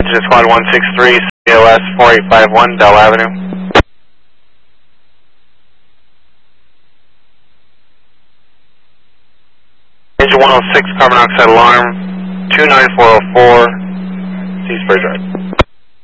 Squad 163, CLS 4851, Bell Avenue. Engine 106, carbon monoxide alarm, 29404, Seaspray Drive.